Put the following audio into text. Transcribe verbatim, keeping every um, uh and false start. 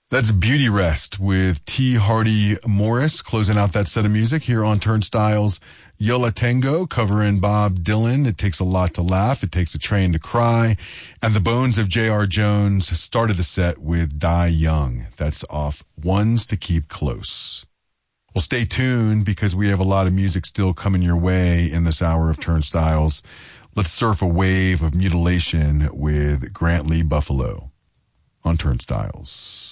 That's Beauty Rest with T. Hardy Morris closing out that set of music here on Turnstiles. Yo La Tengo covering Bob Dylan. It takes a lot to laugh. It takes a train to cry. And the Bones of J R. Jones started the set with Die Young. That's off Ones to Keep Close. Well, stay tuned because we have a lot of music still coming your way in this hour of Turnstiles. Let's surf a wave of mutilation with Grant Lee Buffalo on Turnstiles.